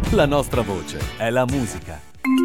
La nostra voce è la musica.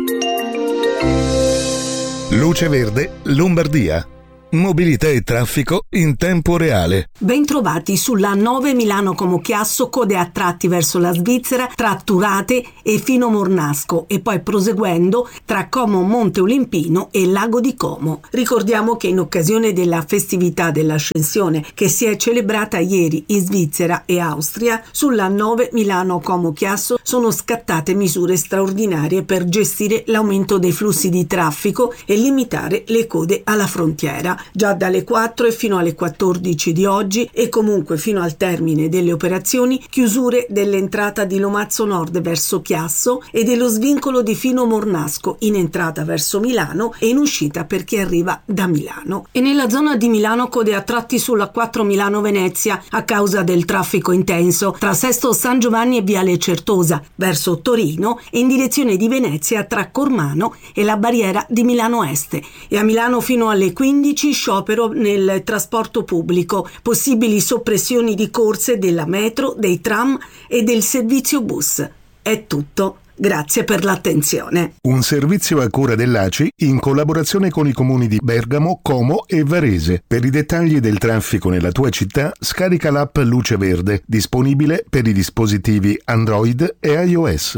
Luce Verde, Lombardia. Mobilità e traffico in tempo reale. Bentrovati sulla 9 Milano-Como Chiasso, code a tratti verso la Svizzera tra Turate e Fino Mornasco e poi proseguendo tra Como Monte Olimpino e Lago di Como. Ricordiamo che in occasione della festività dell'Ascensione che si è celebrata ieri in Svizzera e Austria, sulla 9 Milano-Como Chiasso sono scattate misure straordinarie per gestire l'aumento dei flussi di traffico e limitare le code alla frontiera. Già dalle 4 e fino alle 14 di oggi e comunque fino al termine delle operazioni, chiusure dell'entrata di Lomazzo Nord verso Chiasso e dello svincolo di Fino Mornasco in entrata verso Milano e in uscita per chi arriva da Milano. E nella zona di Milano code a tratti sulla 4 Milano-Venezia a causa del traffico intenso tra Sesto San Giovanni e Viale Certosa verso Torino e in direzione di Venezia tra Cormano e la barriera di Milano Est. E a Milano fino alle 15 sciopero nel trasporto pubblico, possibili soppressioni di corse della metro, dei tram e del servizio bus. È tutto. Grazie per l'attenzione. Un servizio a cura dell'ACI in collaborazione con i comuni di Bergamo, Como e Varese. Per i dettagli del traffico nella tua città, scarica l'app Luce Verde, disponibile per i dispositivi Android e iOS.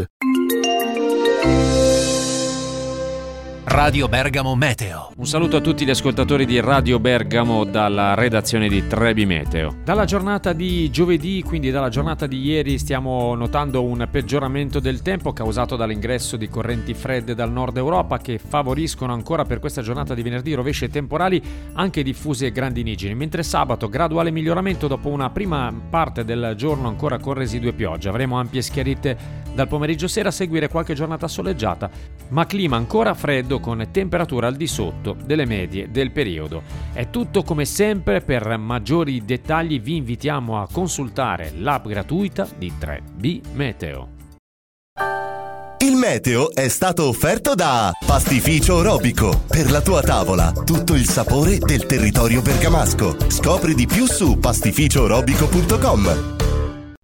Radio Bergamo Meteo. Un saluto a tutti gli ascoltatori di Radio Bergamo dalla redazione di Trebi Meteo. Dalla giornata di giovedì, quindi dalla giornata di ieri, stiamo notando un peggioramento del tempo causato dall'ingresso di correnti fredde dal nord Europa che favoriscono ancora per questa giornata di venerdì rovesci temporali anche diffusi e grandinigini, mentre sabato graduale miglioramento dopo una prima parte del giorno ancora con residue piogge. Avremo ampie schiarite dal pomeriggio sera a seguire qualche giornata soleggiata, ma clima ancora freddo con temperature al di sotto delle medie del periodo. È tutto come sempre. Per maggiori dettagli vi invitiamo a consultare l'app gratuita di 3B Meteo. Il meteo è stato offerto da Pastificio Robico. Per la tua tavola, tutto il sapore del territorio bergamasco. Scopri di più su pastificiorobico.com.